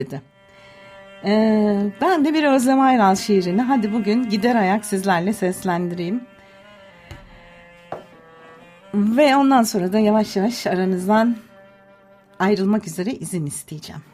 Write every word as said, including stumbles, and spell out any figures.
dedi. Ee, ben de bir Özlem Ayral şiirini hadi bugün gider ayak sizlerle seslendireyim. Ve ondan sonra da yavaş yavaş aranızdan ayrılmak üzere izin isteyeceğim.